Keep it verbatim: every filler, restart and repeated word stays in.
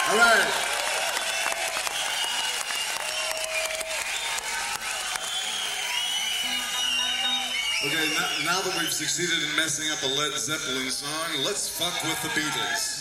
All right. Okay, now, now that we've succeeded in messing up a Led Zeppelin song, let's fuck with the Beatles.